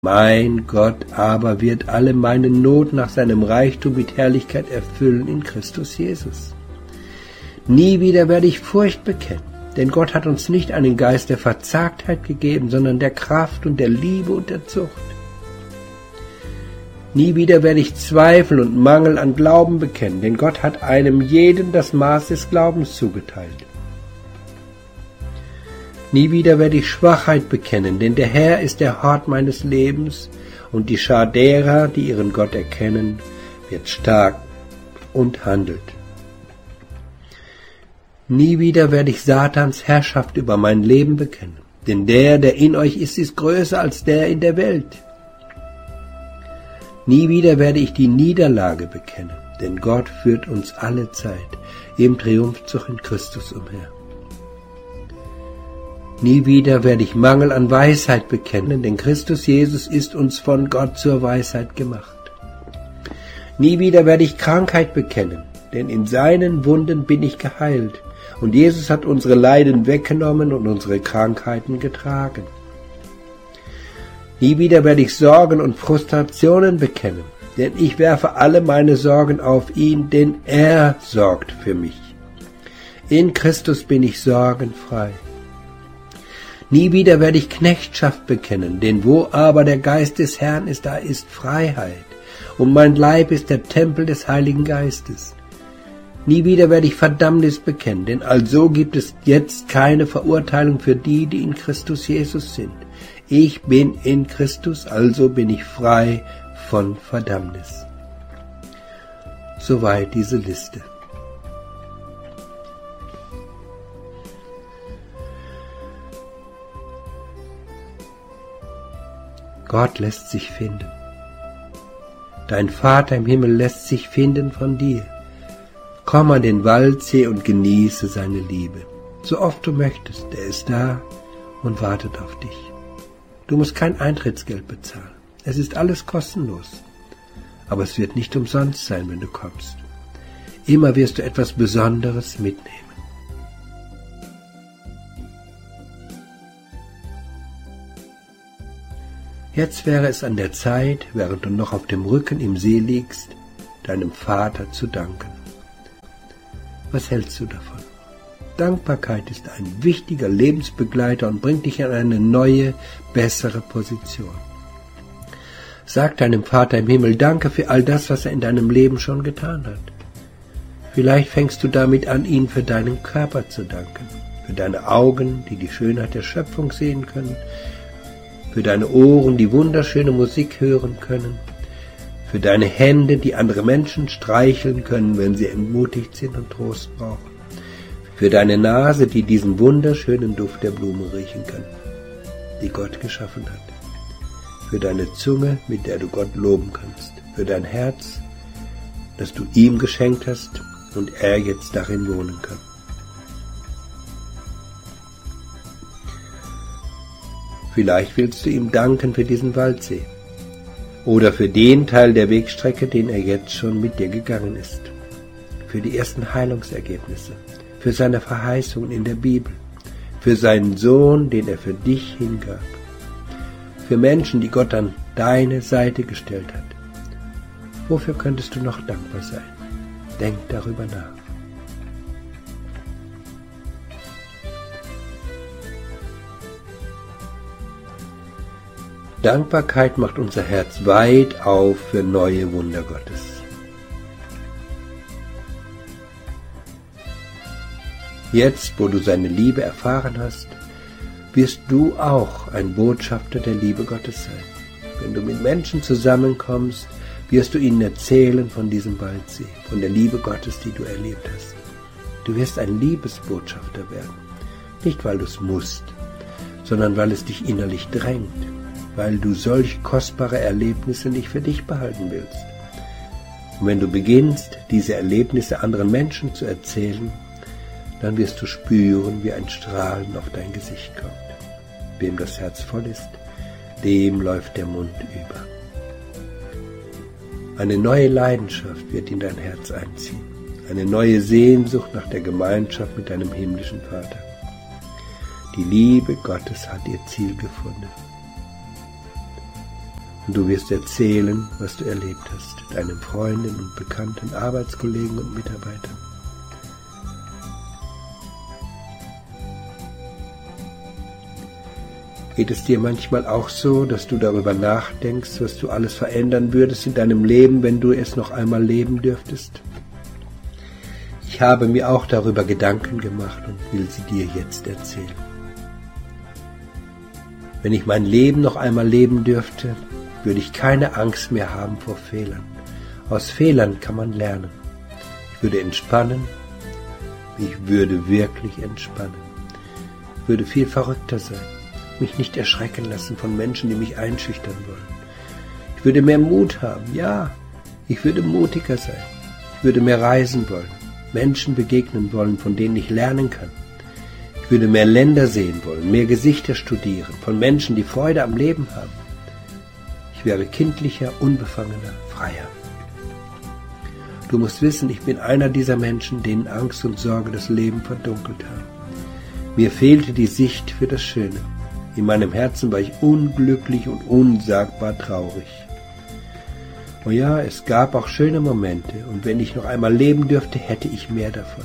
Mein Gott aber wird alle meine Not nach seinem Reichtum mit Herrlichkeit erfüllen in Christus Jesus. Nie wieder werde ich Furcht bekennen, denn Gott hat uns nicht einen Geist der Verzagtheit gegeben, sondern der Kraft und der Liebe und der Zucht. Nie wieder werde ich Zweifel und Mangel an Glauben bekennen, denn Gott hat einem jeden das Maß des Glaubens zugeteilt. Nie wieder werde ich Schwachheit bekennen, denn der Herr ist der Hort meines Lebens, und die Schar derer, die ihren Gott erkennen, wird stark und handelt. Nie wieder werde ich Satans Herrschaft über mein Leben bekennen, denn der in euch ist größer als der in der Welt. Nie wieder werde ich die Niederlage bekennen, denn Gott führt uns alle Zeit im Triumphzug in Christus umher. Nie wieder werde ich Mangel an Weisheit bekennen, denn Christus Jesus ist uns von Gott zur Weisheit gemacht. Nie wieder werde ich Krankheit bekennen, denn in seinen Wunden bin ich geheilt, und Jesus hat unsere Leiden weggenommen und unsere Krankheiten getragen. Nie wieder werde ich Sorgen und Frustrationen bekennen, denn ich werfe alle meine Sorgen auf ihn, denn er sorgt für mich. In Christus bin ich sorgenfrei. Nie wieder werde ich Knechtschaft bekennen, denn wo aber der Geist des Herrn ist, da ist Freiheit, und mein Leib ist der Tempel des Heiligen Geistes. Nie wieder werde ich Verdammnis bekennen, denn also gibt es jetzt keine Verurteilung für die, die in Christus Jesus sind. Ich bin in Christus, also bin ich frei von Verdammnis. Soweit diese Liste. Gott lässt sich finden. Dein Vater im Himmel lässt sich finden von dir. Komm an den Waldsee und genieße seine Liebe. So oft du möchtest, er ist da und wartet auf dich. Du musst kein Eintrittsgeld bezahlen. Es ist alles kostenlos. Aber es wird nicht umsonst sein, wenn du kommst. Immer wirst du etwas Besonderes mitnehmen. Jetzt wäre es an der Zeit, während du noch auf dem Rücken im See liegst, deinem Vater zu danken. Was hältst du davon? Dankbarkeit ist ein wichtiger Lebensbegleiter und bringt dich in eine neue, bessere Position. Sag deinem Vater im Himmel Danke für all das, was er in deinem Leben schon getan hat. Vielleicht fängst du damit an, ihm für deinen Körper zu danken, für deine Augen, die die Schönheit der Schöpfung sehen können, für deine Ohren, die wunderschöne Musik hören können, für deine Hände, die andere Menschen streicheln können, wenn sie entmutigt sind und Trost brauchen, für deine Nase, die diesen wunderschönen Duft der Blume riechen kann, die Gott geschaffen hat, für deine Zunge, mit der du Gott loben kannst, für dein Herz, das du ihm geschenkt hast und er jetzt darin wohnen kann. Vielleicht willst du ihm danken für diesen Waldsee oder für den Teil der Wegstrecke, den er jetzt schon mit dir gegangen ist, für die ersten Heilungsergebnisse, für seine Verheißungen in der Bibel, für seinen Sohn, den er für dich hingab, für Menschen, die Gott an deine Seite gestellt hat. Wofür könntest du noch dankbar sein? Denk darüber nach. Dankbarkeit macht unser Herz weit auf für neue Wunder Gottes. Jetzt, wo du seine Liebe erfahren hast, wirst du auch ein Botschafter der Liebe Gottes sein. Wenn du mit Menschen zusammenkommst, wirst du ihnen erzählen von diesem Waldsee, von der Liebe Gottes, die du erlebt hast. Du wirst ein Liebesbotschafter werden, nicht weil du es musst, sondern weil es dich innerlich drängt, weil du solch kostbare Erlebnisse nicht für dich behalten willst. Und wenn du beginnst, diese Erlebnisse anderen Menschen zu erzählen, dann wirst du spüren, wie ein Strahlen auf dein Gesicht kommt. Wem das Herz voll ist, dem läuft der Mund über. Eine neue Leidenschaft wird in dein Herz einziehen, eine neue Sehnsucht nach der Gemeinschaft mit deinem himmlischen Vater. Die Liebe Gottes hat ihr Ziel gefunden. Und du wirst erzählen, was du erlebt hast, deinen Freunden und Bekannten, Arbeitskollegen und Mitarbeitern. Geht es dir manchmal auch so, dass du darüber nachdenkst, was du alles verändern würdest in deinem Leben, wenn du es noch einmal leben dürftest? Ich habe mir auch darüber Gedanken gemacht und will sie dir jetzt erzählen. Wenn ich mein Leben noch einmal leben dürfte, würde ich keine Angst mehr haben vor Fehlern. Aus Fehlern kann man lernen. Ich würde entspannen. Ich würde wirklich entspannen. Ich würde viel verrückter sein. Mich nicht erschrecken lassen von Menschen, die mich einschüchtern wollen. Ich würde mehr Mut haben. Ja, ich würde mutiger sein. Ich würde mehr reisen wollen. Menschen begegnen wollen, von denen ich lernen kann. Ich würde mehr Länder sehen wollen, mehr Gesichter studieren, von Menschen, die Freude am Leben haben. Ich wäre kindlicher, unbefangener, freier. Du musst wissen, ich bin einer dieser Menschen, denen Angst und Sorge das Leben verdunkelt haben. Mir fehlte die Sicht für das Schöne. In meinem Herzen war ich unglücklich und unsagbar traurig. Oh ja, es gab auch schöne Momente, und wenn ich noch einmal leben dürfte, hätte ich mehr davon.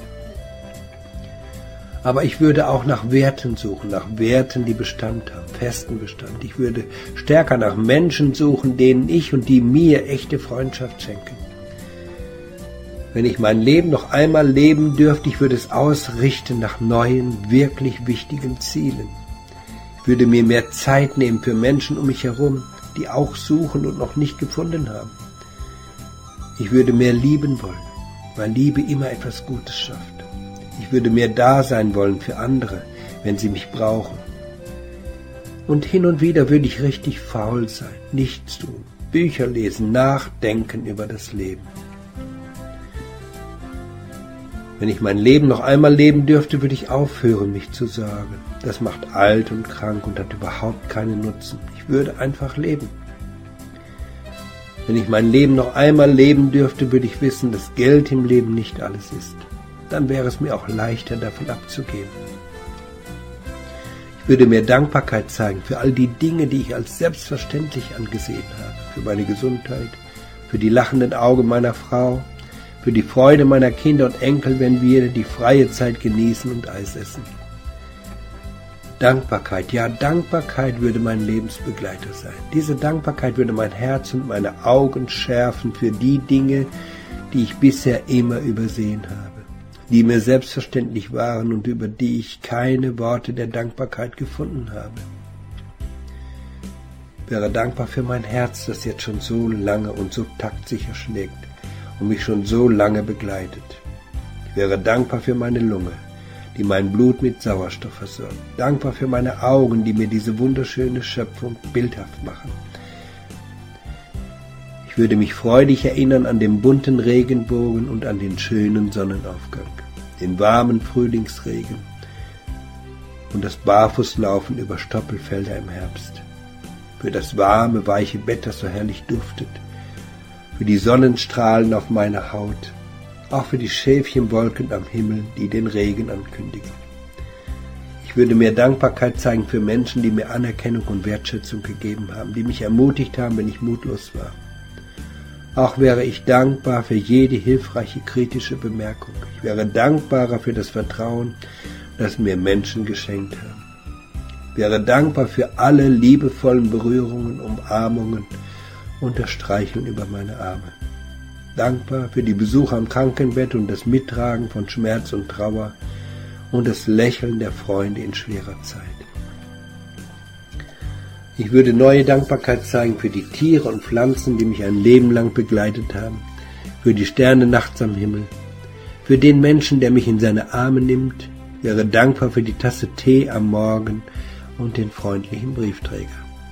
Aber ich würde auch nach Werten suchen, nach Werten, die Bestand haben, festen Bestand. Ich würde stärker nach Menschen suchen, denen ich und die mir echte Freundschaft schenken. Wenn ich mein Leben noch einmal leben dürfte, ich würde es ausrichten nach neuen, wirklich wichtigen Zielen. Ich würde mir mehr Zeit nehmen für Menschen um mich herum, die auch suchen und noch nicht gefunden haben. Ich würde mehr lieben wollen, weil Liebe immer etwas Gutes schafft. Ich würde mehr da sein wollen für andere, wenn sie mich brauchen. Und hin und wieder würde ich richtig faul sein, nichts tun, Bücher lesen, nachdenken über das Leben. Wenn ich mein Leben noch einmal leben dürfte, würde ich aufhören, mich zu sorgen. Das macht alt und krank und hat überhaupt keinen Nutzen. Ich würde einfach leben. Wenn ich mein Leben noch einmal leben dürfte, würde ich wissen, dass Geld im Leben nicht alles ist. Dann wäre es mir auch leichter, davon abzugeben. Ich würde mehr Dankbarkeit zeigen für all die Dinge, die ich als selbstverständlich angesehen habe. Für meine Gesundheit, für die lachenden Augen meiner Frau, für die Freude meiner Kinder und Enkel, wenn wir die freie Zeit genießen und Eis essen. Dankbarkeit, ja, Dankbarkeit würde mein Lebensbegleiter sein. Diese Dankbarkeit würde mein Herz und meine Augen schärfen für die Dinge, die ich bisher immer übersehen habe, die mir selbstverständlich waren und über die ich keine Worte der Dankbarkeit gefunden habe. Ich wäre dankbar für mein Herz, das jetzt schon so lange und so taktsicher schlägt und mich schon so lange begleitet. Ich wäre dankbar für meine Lunge, die mein Blut mit Sauerstoff versorgt. Dankbar für meine Augen, die mir diese wunderschöne Schöpfung bildhaft machen. Ich würde mich freudig erinnern an den bunten Regenbogen und an den schönen Sonnenaufgang, den warmen Frühlingsregen und das Barfußlaufen über Stoppelfelder im Herbst. Für das warme, weiche Bett, das so herrlich duftet. Für die Sonnenstrahlen auf meiner Haut. Auch für die Schäfchenwolken am Himmel, die den Regen ankündigen. Ich würde mehr Dankbarkeit zeigen für Menschen, die mir Anerkennung und Wertschätzung gegeben haben, die mich ermutigt haben, wenn ich mutlos war. Auch wäre ich dankbar für jede hilfreiche kritische Bemerkung. Ich wäre dankbarer für das Vertrauen, das mir Menschen geschenkt haben. Ich wäre dankbar für alle liebevollen Berührungen, Umarmungen und das Streicheln über meine Arme. Dankbar für die Besuche am Krankenbett und das Mittragen von Schmerz und Trauer und das Lächeln der Freunde in schwerer Zeit. Ich würde neue Dankbarkeit zeigen für die Tiere und Pflanzen, die mich ein Leben lang begleitet haben, für die Sterne nachts am Himmel, für den Menschen, der mich in seine Arme nimmt, wäre dankbar für die Tasse Tee am Morgen und den freundlichen Briefträger.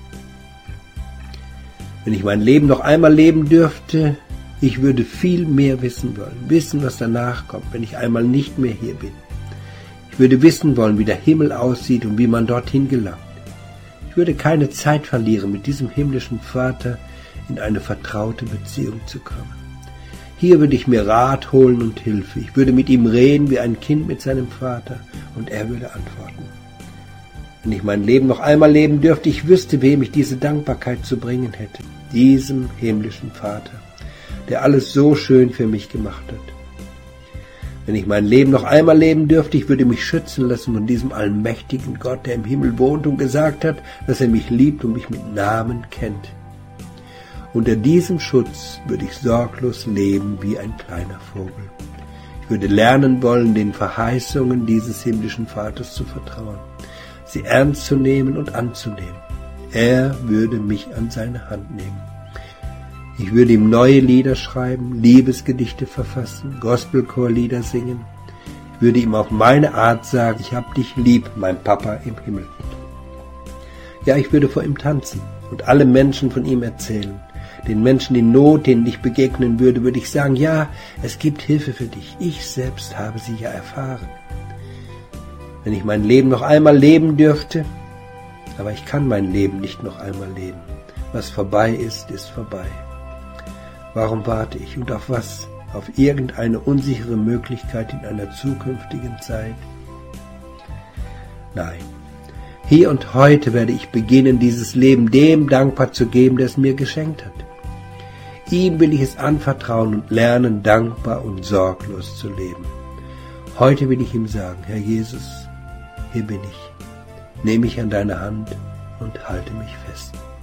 Wenn ich mein Leben noch einmal leben dürfte, ich würde viel mehr wissen wollen, wissen, was danach kommt, wenn ich einmal nicht mehr hier bin. Ich würde wissen wollen, wie der Himmel aussieht und wie man dorthin gelangt. Ich würde keine Zeit verlieren, mit diesem himmlischen Vater in eine vertraute Beziehung zu kommen. Hier würde ich mir Rat holen und Hilfe. Ich würde mit ihm reden wie ein Kind mit seinem Vater und er würde antworten. Wenn ich mein Leben noch einmal leben dürfte, ich wüsste, wem ich diese Dankbarkeit zu bringen hätte. Diesem himmlischen Vater, der alles so schön für mich gemacht hat. Wenn ich mein Leben noch einmal leben dürfte, ich würde mich schützen lassen von diesem allmächtigen Gott, der im Himmel wohnt und gesagt hat, dass er mich liebt und mich mit Namen kennt. Unter diesem Schutz würde ich sorglos leben wie ein kleiner Vogel. Ich würde lernen wollen, den Verheißungen dieses himmlischen Vaters zu vertrauen, sie ernst zu nehmen und anzunehmen. Er würde mich an seine Hand nehmen. Ich würde ihm neue Lieder schreiben, Liebesgedichte verfassen, Gospelchorlieder singen. Ich würde ihm auf meine Art sagen, ich hab dich lieb, mein Papa im Himmel. Ja, ich würde vor ihm tanzen und alle Menschen von ihm erzählen. Den Menschen in Not, denen ich begegnen würde, würde ich sagen, ja, es gibt Hilfe für dich. Ich selbst habe sie ja erfahren. Wenn ich mein Leben noch einmal leben dürfte, aber ich kann mein Leben nicht noch einmal leben. Was vorbei ist, ist vorbei. Warum warte ich und auf was? Auf irgendeine unsichere Möglichkeit in einer zukünftigen Zeit? Nein. Hier und heute werde ich beginnen, dieses Leben dem dankbar zu geben, der es mir geschenkt hat. Ihm will ich es anvertrauen und lernen, dankbar und sorglos zu leben. Heute will ich ihm sagen, Herr Jesus, hier bin ich. Nimm mich an deine Hand und halte mich fest.